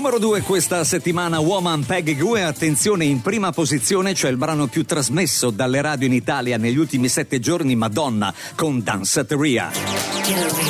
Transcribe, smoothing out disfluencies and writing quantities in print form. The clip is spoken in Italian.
Numero 2 questa settimana, Woman Peggy Gue. Attenzione, in prima posizione c'è il brano più trasmesso dalle radio in Italia negli ultimi 7 giorni, Madonna con Danceteria.